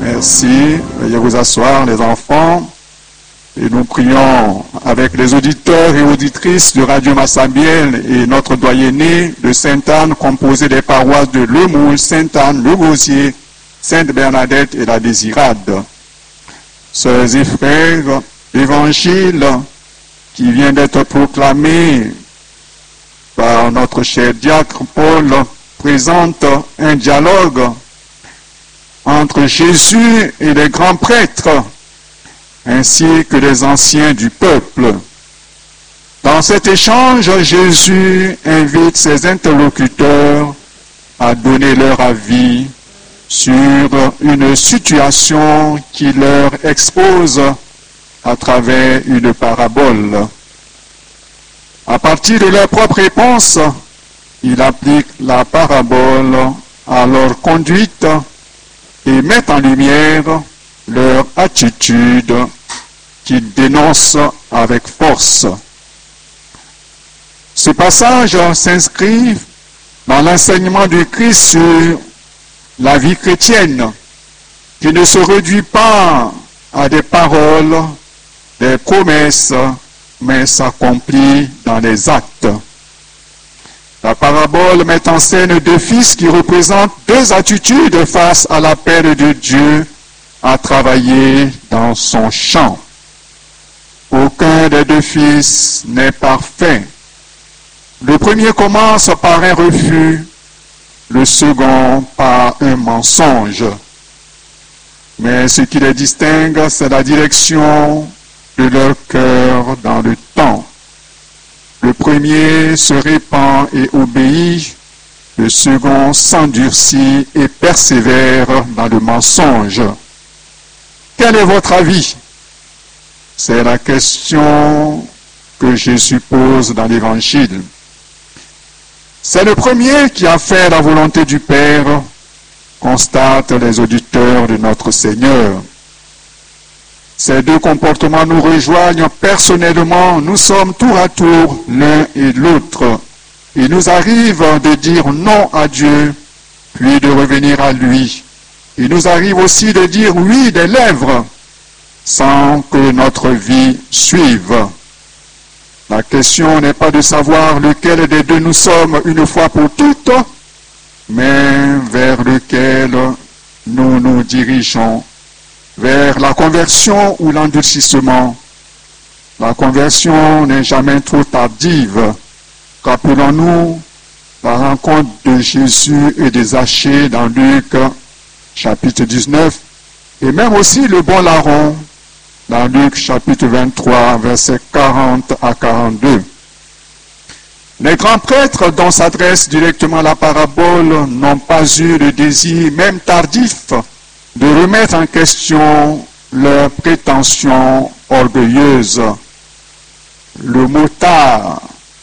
Merci. Veuillez vous asseoir, les enfants. Et nous prions avec les auditeurs et auditrices de Radio Massabielle et notre doyenné de Sainte-Anne, composé des paroisses de Le Moule, Sainte-Anne, Le Gosier, Sainte-Bernadette et la Désirade. Sœurs et frères, l'évangile qui vient d'être proclamé par notre cher diacre Paul présente un dialogue entre Jésus et les grands prêtres, ainsi que les anciens du peuple. Dans cet échange, Jésus invite ses interlocuteurs à donner leur avis sur une situation qui leur expose à travers une parabole. À partir de leur propre réponse, il applique la parabole à leur conduite et met en lumière leur attitude qu'ils dénoncent avec force. Ce passage s'inscrit dans l'enseignement du Christ sur la vie chrétienne, qui ne se réduit pas à des paroles, des promesses, mais s'accomplit dans les actes. La parabole met en scène deux fils qui représentent deux attitudes face à l'appel de Dieu à travailler dans son champ. Aucun des deux fils n'est parfait. Le premier commence par un refus, le second par un mensonge. Mais ce qui les distingue, c'est la direction de leur cœur dans le temps. Le premier se répand et obéit, le second s'endurcit et persévère dans le mensonge. Quel est votre avis? C'est la question que Jésus pose dans l'Évangile. C'est le premier qui a fait la volonté du Père, constatent les auditeurs de notre Seigneur. Ces deux comportements nous rejoignent personnellement. Nous sommes tour à tour l'un et l'autre. Il nous arrive de dire non à Dieu, puis de revenir à lui. Il nous arrive aussi de dire oui des lèvres, sans que notre vie suive. La question n'est pas de savoir lequel des deux nous sommes une fois pour toutes, mais vers lequel nous nous dirigeons. Vers la conversion ou l'endurcissement. La conversion n'est jamais trop tardive. Rappelons-nous la rencontre de Jésus et des Zachée dans Luc chapitre 19 et même aussi le bon larron dans Luc chapitre 23 versets 40 à 42. Les grands prêtres dont s'adresse directement la parabole n'ont pas eu le désir, même tardif, de remettre en question leurs prétentions orgueilleuses. Le mot tard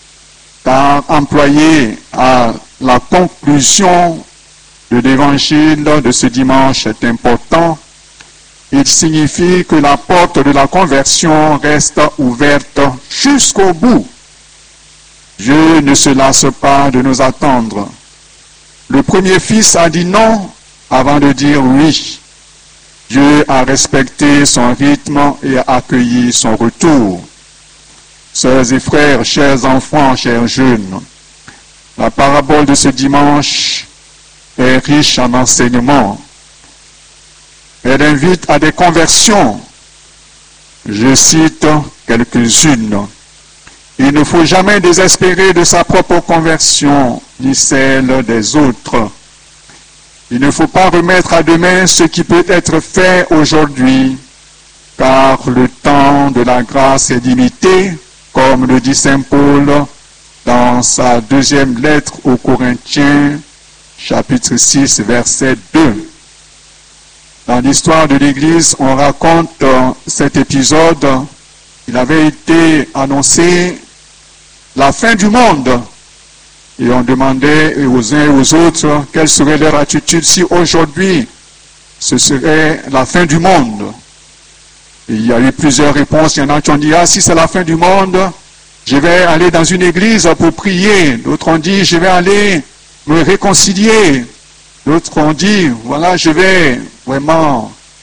employé à la conclusion de l'évangile de ce dimanche est important. Il signifie que la porte de la conversion reste ouverte jusqu'au bout. Dieu ne se lasse pas de nous attendre. Le premier fils a dit non avant de dire oui. Dieu a respecté son rythme et a accueilli son retour. Sœurs et frères, chers enfants, chers jeunes, la parabole de ce dimanche est riche en enseignements. Elle invite à des conversions. Je cite quelques-unes. Il ne faut jamais désespérer de sa propre conversion, ni celle des autres. Il ne faut pas remettre à demain ce qui peut être fait aujourd'hui, car le temps de la grâce est limité, comme le dit saint Paul dans sa deuxième lettre aux Corinthiens, chapitre 6, verset 2. Dans l'histoire de l'Église, on raconte cet épisode. Il avait été annoncé la fin du monde. Et on demandait aux uns et aux autres quelle serait leur attitude si aujourd'hui ce serait la fin du monde. Et il y a eu plusieurs réponses. Il y en a qui ont dit, si c'est la fin du monde, je vais aller dans une église pour prier. D'autres ont dit, je vais aller me réconcilier. D'autres ont dit, voilà, je vais vraiment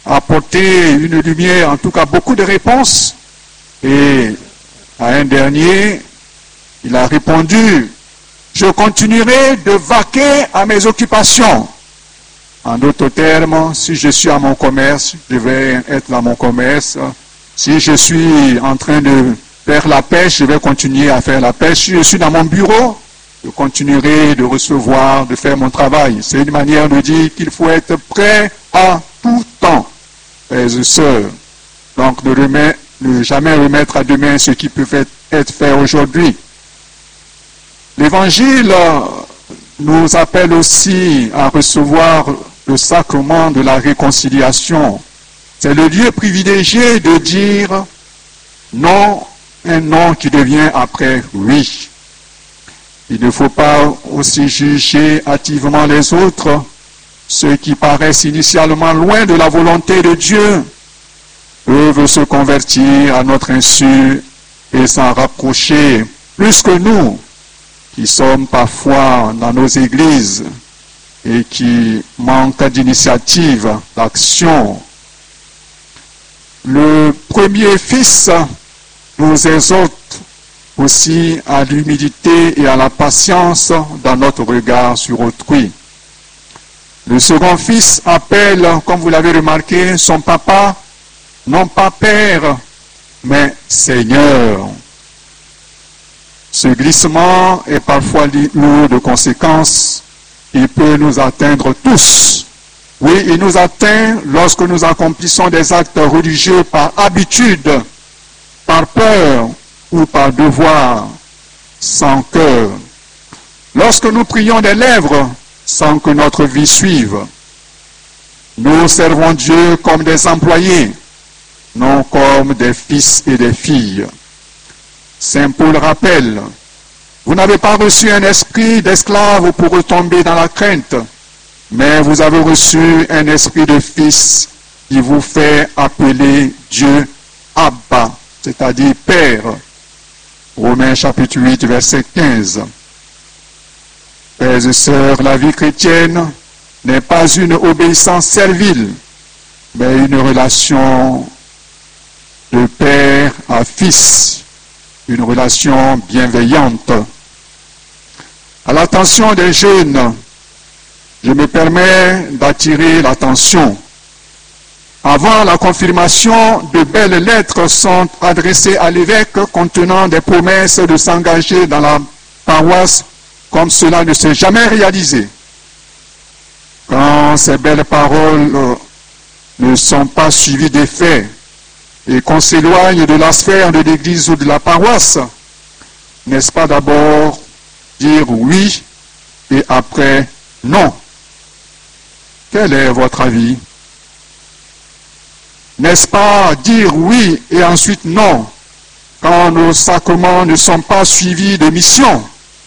apporté une lumière, en tout cas beaucoup de réponses. Et à un dernier, il a répondu, je continuerai de vaquer à mes occupations. En d'autres termes, si je suis à mon commerce, je vais être dans mon commerce. Si je suis en train de faire la pêche, je vais continuer à faire la pêche. Si je suis dans mon bureau, je continuerai de recevoir, de faire mon travail. C'est une manière de dire qu'il faut être prêt à tout temps, frères et sœurs. Donc ne jamais remettre à demain ce qui peut être fait aujourd'hui. L'Évangile nous appelle aussi à recevoir le sacrement de la réconciliation. C'est le lieu privilégié de dire non, un non qui devient après oui. Il ne faut pas aussi juger hâtivement les autres, ceux qui paraissent initialement loin de la volonté de Dieu, peuvent se convertir à notre insu et s'en rapprocher plus que nous, qui sommes parfois dans nos églises et qui manquent d'initiative, d'action. Le premier fils nous exhorte aussi à l'humilité et à la patience dans notre regard sur autrui. Le second fils appelle, comme vous l'avez remarqué, son papa, non pas père, mais Seigneur. Ce glissement est parfois lourd de conséquences. Il peut nous atteindre tous. Oui, il nous atteint lorsque nous accomplissons des actes religieux par habitude, par peur ou par devoir, sans cœur. Lorsque nous prions des lèvres, sans que notre vie suive. Nous servons Dieu comme des employés, non comme des fils et des filles. Saint Paul rappelle, vous n'avez pas reçu un esprit d'esclave pour retomber dans la crainte, mais vous avez reçu un esprit de fils qui vous fait appeler Dieu Abba, c'est-à-dire Père. Romains chapitre 8, verset 15. Frères et sœurs, la vie chrétienne n'est pas une obéissance servile, mais une relation de père à fils, une relation bienveillante. À l'attention des jeunes, je me permets d'attirer l'attention. Avant la confirmation, de belles lettres sont adressées à l'évêque contenant des promesses de s'engager dans la paroisse comme cela ne s'est jamais réalisé. Quand ces belles paroles ne sont pas suivies d'effets et qu'on s'éloigne de la sphère de l'église ou de la paroisse, n'est-ce pas d'abord dire oui et après non? Quel est votre avis? N'est-ce pas dire oui et ensuite non quand nos sacrements ne sont pas suivis de mission?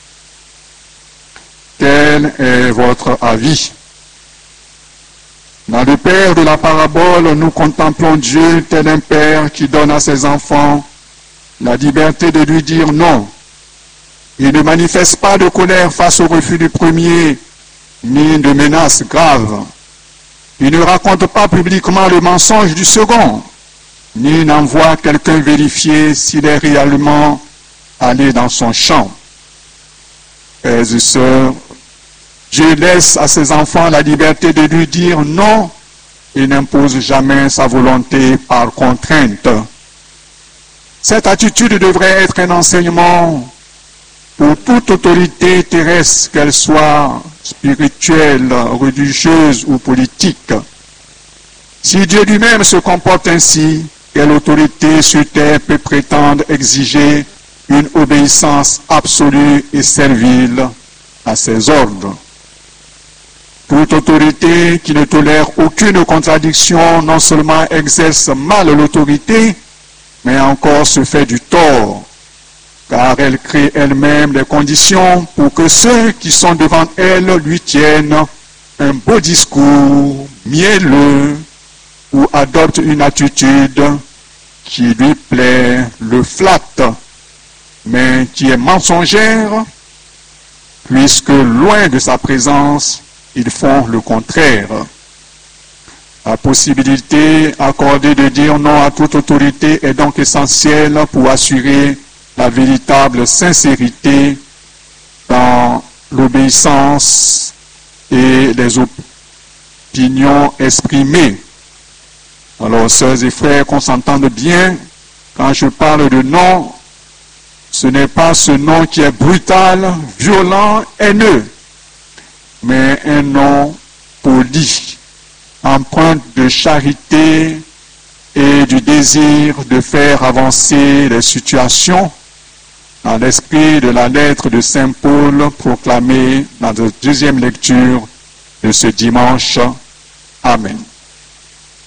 Quel est votre avis? Dans le Père de la parabole, nous contemplons Dieu tel un père qui donne à ses enfants la liberté de lui dire non. Il ne manifeste pas de colère face au refus du premier, ni de menaces graves. Il ne raconte pas publiquement le mensonge du second, ni n'envoie quelqu'un vérifier s'il est réellement allé dans son champ. Frères et sœurs, Dieu laisse à ses enfants la liberté de lui dire non et n'impose jamais sa volonté par contrainte. Cette attitude devrait être un enseignement pour toute autorité terrestre, qu'elle soit spirituelle, religieuse ou politique. Si Dieu lui-même se comporte ainsi, quelle autorité sur terre peut prétendre exiger une obéissance absolue et servile à ses ordres? Toute autorité qui ne tolère aucune contradiction non seulement exerce mal l'autorité, mais encore se fait du tort, car elle crée elle-même les conditions pour que ceux qui sont devant elle lui tiennent un beau discours mielleux ou adoptent une attitude qui lui plaît, le flatte, mais qui est mensongère, puisque loin de sa présence, ils font le contraire. possibilité accordée de dire non à toute autorité est donc essentielle pour assurer la véritable sincérité dans l'obéissance et les opinions exprimées. Alors, sœurs et frères, qu'on s'entende bien, quand je parle de non, ce n'est pas ce non qui est brutal, violent, haineux, mais un non poli, empreinte de charité et du désir de faire avancer les situations dans l'esprit de la lettre de Saint Paul proclamée dans la deuxième lecture de ce dimanche. Amen.